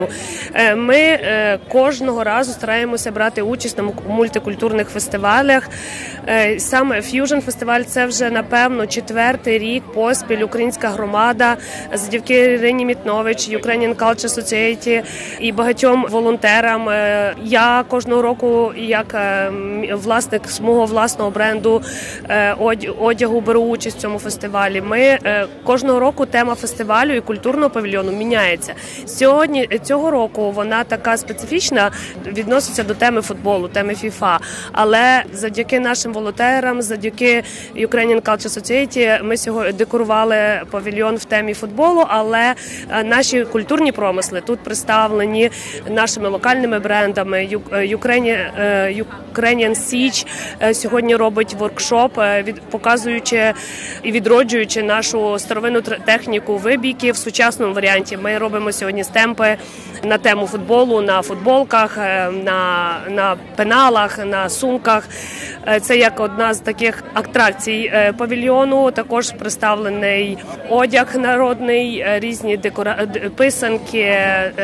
Ми кожного разу стараємося брати участь на мультикультурних фестивалях. Саме Fusion фестиваль – це вже, напевно, 4-й рік поспіль українська громада завдяки Ірині Мітнович, Ukrainian Culture Society і багатьом волонтерам. Я кожного року, як власник мого власного бренду одягу, беру участь в цьому фестивалі. Кожного року тема фестивалю і культурного павільйону міняється. Цього року вона така специфічна, відноситься до теми футболу, теми FIFA. Але завдяки нашим волонтерам, завдяки Ukrainian Culture Society ми сьогодні декорували павільйон в темі футболу, але наші культурні промисли тут представлені нашими локальними брендами. Ukrainian Siege сьогодні робить воркшоп, показуючи і відроджуючи нашу старовинну техніку вибійки в сучасному варіанті. Ми робимо сьогодні стемпи на тему футболу, на футболках, на пеналах, на сумках. Це як одна з таких атракцій павільйону. Також представлений одяг народний, різні писанки,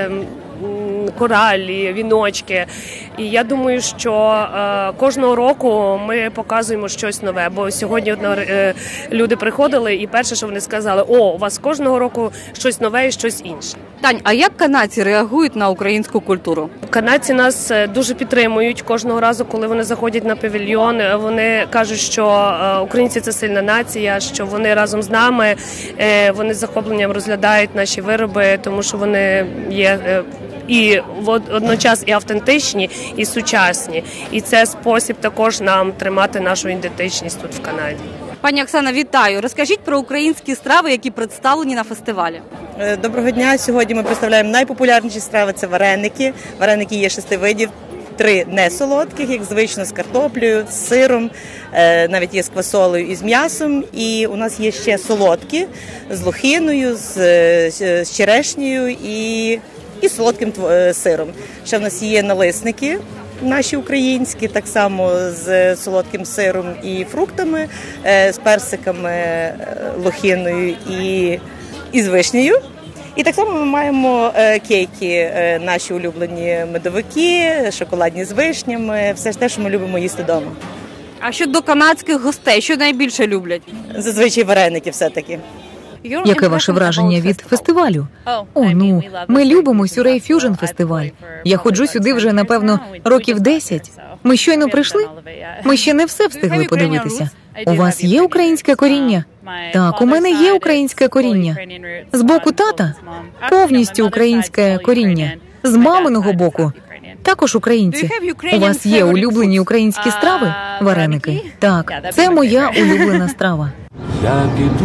коралі, віночки. І я думаю, що кожного року ми показуємо щось нове, бо сьогодні люди приходили і перше, що вони сказали, у вас кожного року щось нове і щось інше. Тань, а як канадці реагують на українську культуру? Канадці нас дуже підтримують кожного разу, коли вони заходять на павільйон. Вони кажуть, що українці – це сильна нація, що вони разом з нами, вони з захопленням розглядають наші вироби, тому що вони є і водночас і автентичні, і сучасні. І це спосіб також нам тримати нашу ідентичність тут в Канаді. Пані Оксана, вітаю. Розкажіть про українські страви, які представлені на фестивалі. Доброго дня. Сьогодні ми представляємо найпопулярніші страви – це вареники. Вареники є 6 видів. 3 несолодких, як звично, з картоплею, з сиром, навіть є з квасолею і з м'ясом. І у нас є ще солодкі з лохиною, з черешнею і солодким сиром. Ще в нас є налисники наші українські, так само з солодким сиром і фруктами, з персиками, лохиною і з вишнею. І так само ми маємо кейки, наші улюблені медовики, шоколадні з вишнями, все ж те, що ми любимо їсти вдома. А щодо канадських гостей, що найбільше люблять? Зазвичай вареники все-таки. Яке ваше враження від фестивалю? Ми любимо Surrey Fusion фестиваль. Я ходжу сюди вже, напевно, років 10. Ми щойно прийшли? Ми ще не все встигли подивитися. У вас є українське коріння? Так, у мене є українське коріння. З боку тата – повністю українське коріння. З маминого боку – також українці. У вас є улюблені українські страви? Вареники? Так, це моя улюблена страва.